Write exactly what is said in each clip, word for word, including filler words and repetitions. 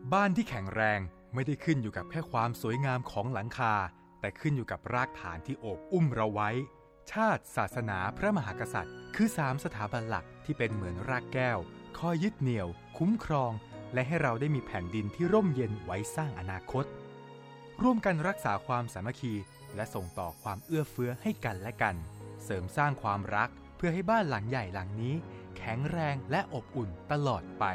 บ้านที่แข็งแรงไม่ได้ขึ้นอยู่กับแค่ความสวยงามของหลังคาแต่ขึ้นอยู่กับรากฐานที่โอบอุ้มเราไว้ชาติศาสนาพระมหากษัตริย์คือสามสถาบันหลักที่เป็นเหมือนรากแก้วคอยยึดเหนี่ยวคุ้มครองและให้เราได้มีแผ่นดินที่ร่มเย็นไว้สร้างอนาคตร่วมกันรักษาความสามัคคีและส่งต่อความเอื้อเฟื้อให้กันและกันเสริมสร้างความรักเพื่อให้บ้านหลังใหญ่หลังนี้แข็งแรงและอบอุ่นตลอดไป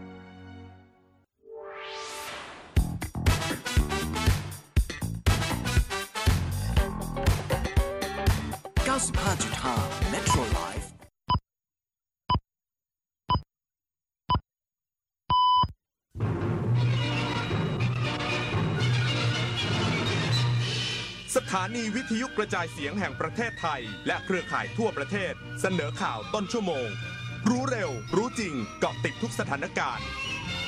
เก้าสิบห้าจุดห้า Metro Life สถานีวิทยุกระจายเสียงแห่งประเทศไทยและเครือข่ายทั่วประเทศเสนอข่าวต้นชั่วโมงรู้เร็วรู้จริงเกาะติดทุกสถานการณ์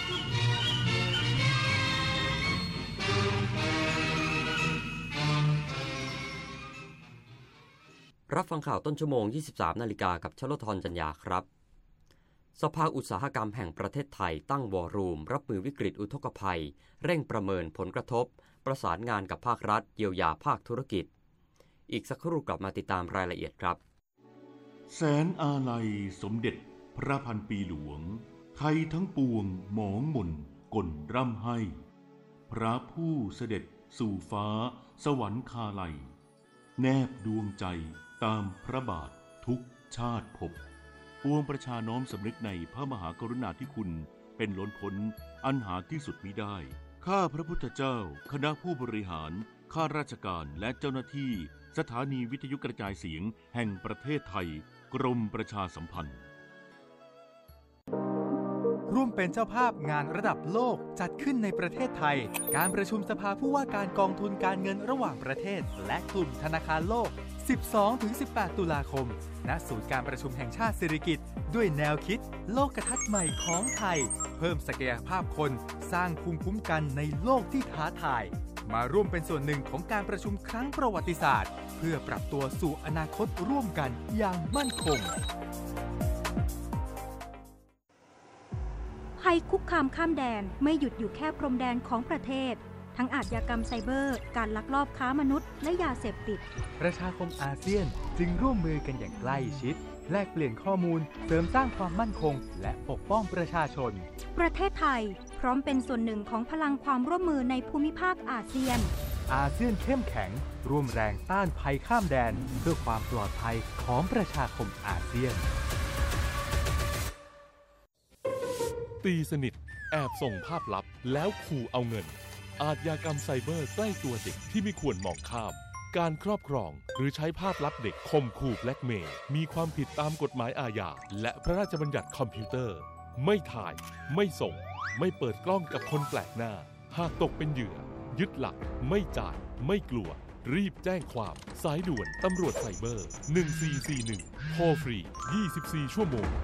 รับฟังข่าวต้นชั่วโมง ยี่สิบสาม นาฬิกากับชลธรจัญญาครับสภาอุตสาหกรรมแห่งประเทศไทยตั้งวอรูมรับมือวิกฤตอุทกภัยเร่งประเมินผลกระทบประสานงานกับภาครัฐเยียวยาภาคธุรกิจอีกสักครู่กลับมาติดตามรายละเอียดครับแสนอาลัยสมเด็จพระพันปีหลวงไทยทั้งปวงหมองหม่นก่นร่ำให้พระผู้เสด็จสู่ฟ้าสวรรคาลัยแนบดวงใจตามพระบาททุกชาติภพปวงประชาน้อมสำนึกในพระมหากรุณาธิคุณเป็นล้นพ้นอันหาที่สุดมิได้ข้าพระพุทธเจ้าคณะผู้บริหารข้าราชการและเจ้าหน้าที่สถานีวิทยุกระจายเสียงแห่งประเทศไทยกรมประชาสัมพันธ์ร่วมเป็นเจ้าภาพงานระดับโลกจัดขึ้นในประเทศไทยการประชุมสภาผู้ว่าการกองทุนการเงินระหว่างประเทศและกลุ่มธนาคารโลก สิบสองถึงสิบแปด ตุลาคมณศูนย์การประชุมแห่งชาติสิริกิติ์ด้วยแนวคิดโลกทัศน์ใหม่ของไทยเพิ่มศักยภาพคนสร้างภูมิคุ้มกันในโลกที่ท้าทายมาร่วมเป็นส่วนหนึ่งของการประชุมครั้งประวัติศาสตร์เพื่อปรับตัวสู่อนาคตร่วมกันอย่างมั่นคงภัยคุกคามข้ามแดนไม่หยุดอยู่แค่พรมแดนของประเทศทั้งอาชญากรรมไซเบอร์การลักลอบค้ามนุษย์และยาเสพติดประชาคมอาเซียนจึงร่วมมือกันอย่างใกล้ชิดแลกเปลี่ยนข้อมูลเสริมสร้างความมั่นคงและปกป้องประชาชนประเทศไทยพร้อมเป็นส่วนหนึ่งของพลังความร่วมมือในภูมิภาคอาเซียนอาเซียนเข้มแข็งร่วมแรงต้านภัยข้ามแดนเพื่อความปลอดภัยของประชาคมอาเซียนตีสนิทแอบส่งภาพลับแล้วขู่เอาเงินอาชญากรรมไซเบอร์ใกล้ตัวเด็กที่ไม่ควรมองข้ามการครอบครองหรือใช้ภาพลับเด็กข่มขู่แบล็กเมย์มีความผิดตามกฎหมายอาญาและพระราชบัญญัติคอมพิวเตอร์ไม่ถ่ายไม่ส่งไม่เปิดกล้องกับคนแปลกหน้าหากตกเป็นเหยื่อยึดหลักไม่จ่ายไม่กลัวรีบแจ้งความสายด่วนตำรวจไซเบอร์หนึ่งสี่สี่หนึ่งโทรฟรียี่สิบสี่ชั่วโมง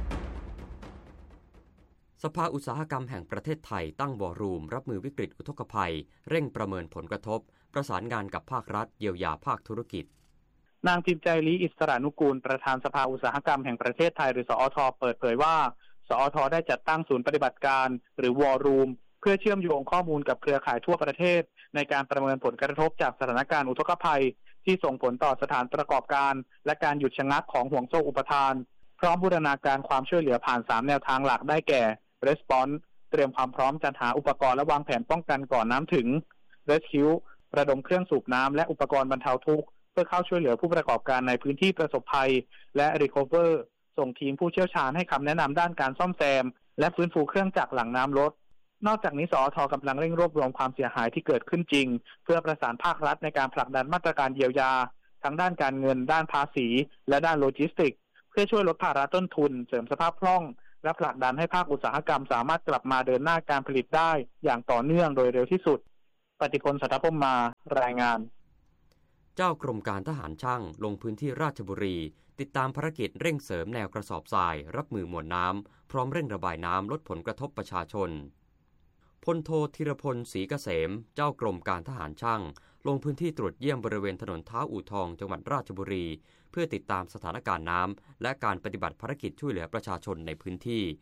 สภาอุตสาหกรรมแห่งประเทศไทยตั้งวอรูมรับมือวิกฤตอุทกภัยเร่งประเมินผลกระทบประสานงานกับภาครัฐเยียวยาภาคธุรกิจนางพิมพ์ใจลีอิสรานุกูลประธานสภาอุตสาหกรรมแห่งประเทศไทยหรือสอท.เปิดเผยว่าสอท.ได้จัดตั้งศูนย์ปฏิบัติการหรือวอรูมเพื่อเชื่อมโยงข้อมูลกับเครือข่ายทั่วประเทศในการประเมินผลกระทบจากสถานการณ์อุทกภัยที่ส่งผลต่อสถานประกอบการและการหยุดชะงักของห่วงโซ่อุปทานพร้อมบูรณาการความช่วยเหลือผ่านสามแนวทางหลักได้แก่Response เตรียมความพร้อมจัดหาอุปกรณ์และวางแผนป้องกันก่อนน้ำถึง Rescue ระดมเครื่องสูบน้ำและอุปกรณ์บรรเทาทุกข์เพื่อเข้าช่วยเหลือผู้ประกอบการในพื้นที่ประสบภัยและ Recover ส่งทีมผู้เชี่ยวชาญให้คำแนะนำด้านการซ่อมแซมและฟื้นฟูเครื่องจักรหลังน้ำลดนอกจากนี้สอท.กำลังเร่งรวบรวมความเสียหายที่เกิดขึ้นจริงเพื่อประสานภาครัฐในการผลักดันมาตรการเยียวยาทั้งด้านการเงินด้านภาษีและด้านโลจิสติกส์เพื่อช่วยลดภาระต้นทุนเสริมสภาพคล่องและผลักดันให้ภาคอุตสาหกรรมสามารถกลับมาเดินหน้าการผลิตได้อย่างต่อเนื่องโดยเร็วที่สุดปฏิพล สัทธพรหมมารายงานเจ้ากรมการทหารช่างลงพื้นที่ราชบุรีติดตามภารกิจเร่งเสริมแนวกระสอบทรายรับมือมวลน้ำพร้อมเร่งระบายน้ำลดผลกระทบประชาชนพลโทธีรพลศรีเกษมเจ้ากรมการทหารช่างลงพื้นที่ตรวจเยี่ยมบริเวณถนนท้าอู่ทองจังหวัดราชบุรีเพื่อติดตามสถานการณ์น้ำและการปฏิบัติภารกิจช่วยเหลือประชาชนในพื้นที่โ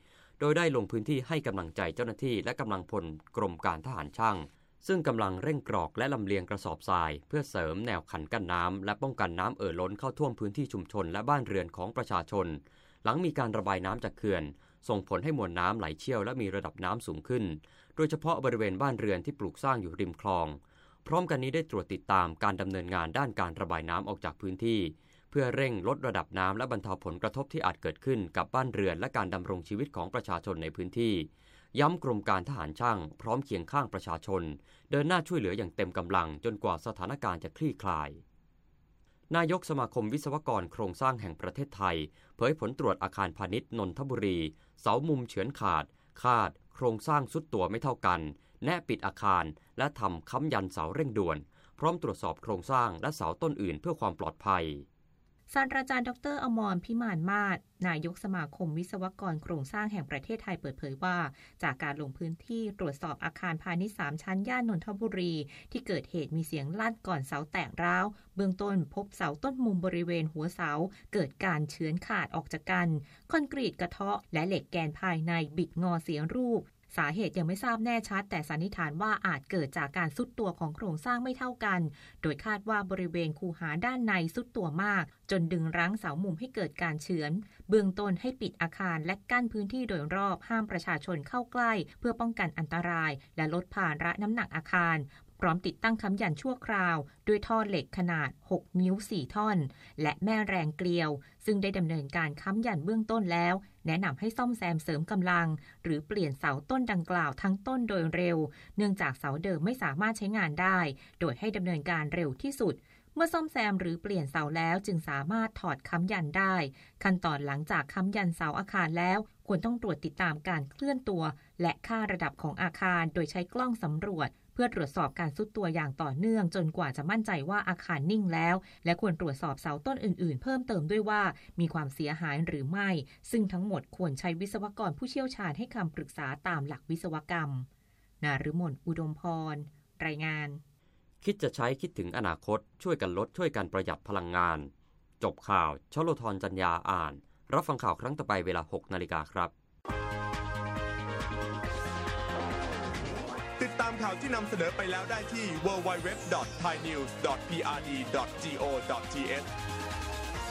โดยได้ลงพื้นที่ให้กำลังใจเจ้าหน้าที่และกำลังพลกรมการทหารช่างซึ่งกำลังเร่งกรอกและลำเลียงกระสอบทรายเพื่อเสริมแนวคันกั้นน้ำและป้องกันน้ำเอ่อล้นเข้าท่วมพื้นที่ชุมชนและบ้านเรือนของประชาชนหลังมีการระบายน้ำจากเขื่อนส่งผลให้มวลน้ำไหลเชี่ยวและมีระดับน้ำสูงขึ้นโดยเฉพาะบริเวณบ้านเรือนที่ปลูกสร้างอยู่ริมคลองพร้อมกันนี้ได้ตรวจติดตามการดำเนินงานด้านการระบายน้ำออกจากพื้นที่เพื่อเร่งลดระดับน้ำและบรรเทาผลกระทบที่อาจเกิดขึ้นกับบ้านเรือนและการดำรงชีวิตของประชาชนในพื้นที่ย้ำกรมการทหารช่างพร้อมเคียงข้างประชาชนเดินหน้าช่วยเหลืออย่างเต็มกำลังจนกว่าสถานการณ์จะคลี่คลายนายกสมาคมวิศวกรโครงสร้างแห่งประเทศไทยเผยผลตรวจอาคารพาณิชย์นนทบุรีเสามุมเฉือนขาดคาดโครงสร้างทรุดตัวไม่เท่ากันแนะปิดอาคารและทำค้ำยันเสาเร่งด่วนพร้อมตรวจสอบโครงสร้างและเสาต้นอื่นเพื่อความปลอดภัยศาสตราจารย์ดรอมรพิมานมาศนายกสมาคมวิศวกรโครงสร้างแห่งประเทศไทยเปิดเผยว่าจากการลงพื้นที่ตรวจสอบอาคารพาณิชย์สามชั้นย่านนนทบุรีที่เกิดเหตุมีเสียงลั่นก่อนเสาแตกร้าวเบื้องต้นพบเสาต้นมุมบริเวณหัวเสาเกิดการเฉือนขาดออกจากกันคอนกรีตกระเทาะและเหล็กแกนภายในบิดงอเสียรูปสาเหตุยังไม่ทราบแน่ชัดแต่สันนิษฐานว่าอาจเกิดจากการทรุดตัวของโครงสร้างไม่เท่ากันโดยคาดว่าบริเวณคูหาด้านในทรุดตัวมากจนดึงรั้งเสามุมให้เกิดการเฉือนเบื้องต้นให้ปิดอาคารและกั้นพื้นที่โดยรอบห้ามประชาชนเข้าใกล้เพื่อป้องกันอันตรายและลดภาระน้ำหนักอาคารพร้อมติดตั้งค้ำยันชั่วคราวด้วยท่อเหล็กขนาดหกนิ้วสี่ท่อนและแม่แรงเกลียวซึ่งได้ดำเนินการค้ำยันเบื้องต้นแล้วแนะนำให้ซ่อมแซมเสริมกำลังหรือเปลี่ยนเสาต้นดังกล่าวทั้งต้นโดยเร็วเนื่องจากเสาเดิมไม่สามารถใช้งานได้โดยให้ดำเนินการเร็วที่สุดเมื่อซ่อมแซมหรือเปลี่ยนเสาแล้วจึงสามารถถอดค้ำยันได้ขั้นตอนหลังจากค้ำยันเสาอาคารแล้วควรต้องตรวจติดตามการเคลื่อนตัวและค่าระดับของอาคารโดยใช้กล้องสำรวจเพื่อตรวจสอบการทรุดตัวอย่างต่อเนื่องจนกว่าจะมั่นใจว่าอาคารนิ่งแล้วและควรตรวจสอบเสาต้นอื่นๆเพิ่มเติมด้วยว่ามีความเสียหายหรือไม่ซึ่งทั้งหมดควรใช้วิศวกรผู้เชี่ยวชาญให้คำปรึกษาตามหลักวิศวกรรมนฤมลอุดมพรรายงานคิดจะใช้คิดถึงอนาคตช่วยกันลดช่วยกันประหยัดพลังงานจบข่าวชโลธรจัญญาอ่านรับฟังข่าวครั้งต่อไปเวลา หกนาฬิกาครับติดตามข่าวที่นำเสนอไปแล้วได้ที่ ดับเบิลยู ดับเบิลยู ดับเบิลยู ดอท ไทยนิวส์ ดอท พี อาร์ ดี ดอท จี โอ ดอท ที เอช